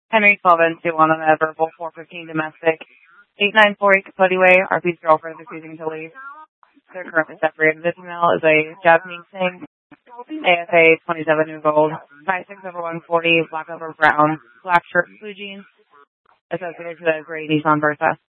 Henry 12 and 2 on a verbal 415 domestic. 8948 Capote Way, RP's girlfriend refusing to leave. They're currently separated. This email is a Jasmine Singh, AFA 27 New Gold, 56 over 140, black over brown, black shirt, blue jeans, associated to the gray Nissan Versa.